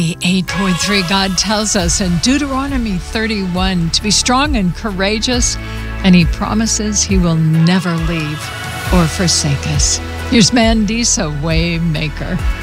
8.3, God tells us in Deuteronomy 31 to be strong and courageous, and He promises He will never leave or forsake us. Here's Mandisa Waymaker.